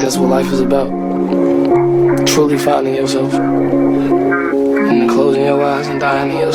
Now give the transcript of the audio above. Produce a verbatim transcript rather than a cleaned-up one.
that's what life is about. Truly finding yourself, and then closing your eyes and dying in your